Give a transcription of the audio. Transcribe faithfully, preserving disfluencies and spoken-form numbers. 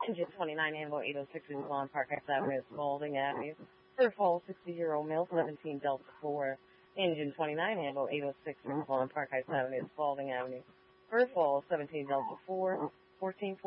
Engine twenty-nine Ambo eight oh six is on Park Heights Avenue, Spalding Avenue. First Fall sixty Euro Mill seventeen Delta four. Engine twenty-nine Ambo eight oh six is on Park Heights Avenue, Spalding Avenue. First Fall seventeen Delta four. fourteen